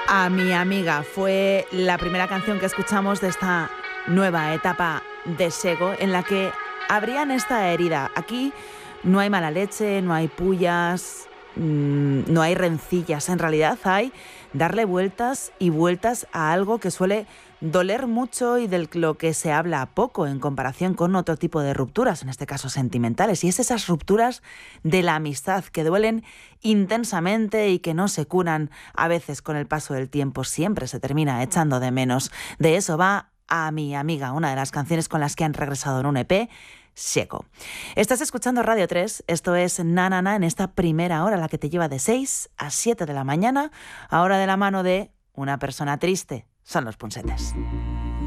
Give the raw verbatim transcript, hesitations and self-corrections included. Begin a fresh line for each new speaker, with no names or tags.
A mi amiga fue la primera canción que escuchamos de esta nueva etapa de Sego, en la que abrían esta herida. Aquí no hay mala leche, no hay pullas, mmm, no hay rencillas. En realidad hay darle vueltas y vueltas a algo que suele doler mucho y de lo que se habla poco en comparación con otro tipo de rupturas, en este caso sentimentales. Y es esas rupturas de la amistad que duelen intensamente y que no se curan a veces con el paso del tiempo. Siempre se termina echando de menos. De eso va A mi amiga, una de las canciones con las que han regresado en un E P, Sego. Estás escuchando Radio tres, esto es Na Na Na en esta primera hora, la que te lleva de seis a siete de la mañana, ahora de la mano de una persona triste. Son los Punsetes.